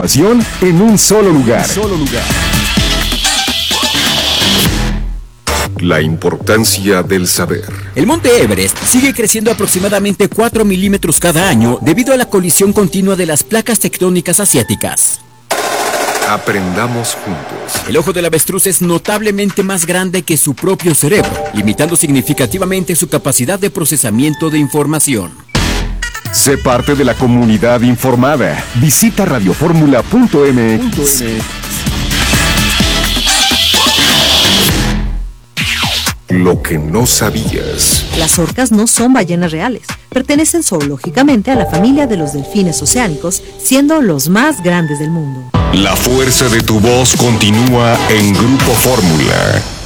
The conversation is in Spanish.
información en un solo lugar. La importancia del saber. El monte Everest sigue creciendo aproximadamente 4 milímetros cada año debido a la colisión continua de las placas tectónicas asiáticas. Aprendamos juntos. El ojo del avestruz es notablemente más grande que su propio cerebro, limitando significativamente su capacidad de procesamiento de información. Sé parte de la comunidad informada. Visita radioformula.mx. Lo que no sabías. Las orcas no son ballenas reales. Pertenecen zoológicamente a la familia de los delfines oceánicos, siendo los más grandes del mundo. La fuerza de tu voz continúa en Grupo Fórmula.